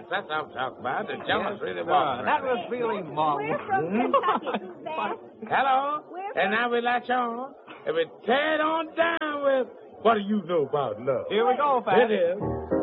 That's what I'm talking about. The jealous really walking. That was feeling marvelous. We're from Kentucky, Suzanne. Hello? And now we latch on. And we tear it on down with what do you know about love? Here we go, Pat. It is.